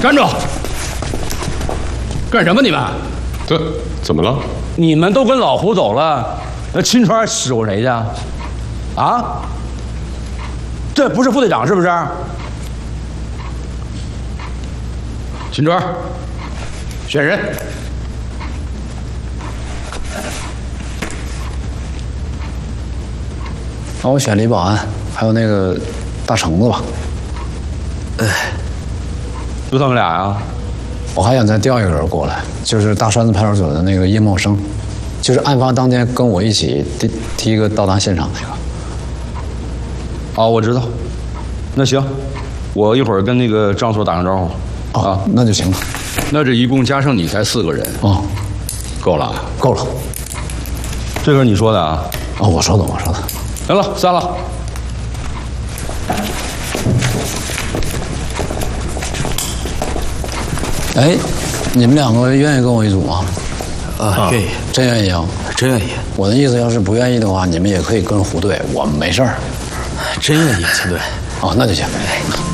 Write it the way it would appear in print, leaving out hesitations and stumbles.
站住！干什么你们？ 这怎么了？ 你们都跟老胡走了，那秦川使唤谁去？啊？这不是副队长是不是？秦川，选人。 那我选李保安，还有那个大橙子吧。 就他们俩呀？ 我还想再调一个人过来，就是大栓子派出所的那个叶茂生，就是案发当天跟我一起第一个到达现场那个。 哦，我知道。那行，我一会儿跟那个张所打声招呼。 哦，那就行了。 那这一共加上你才4个人。 哦， 够了。 够了。 这个是你说的啊？ 哦，我说的。 行了，散了。 哎，你们2个愿意跟我一组吗？ 愿意， 真愿意啊？ 真愿意。 我的意思，要是不愿意的话，你们也可以跟胡队，我们没事儿。 真愿意，秦队。 哦，那就行。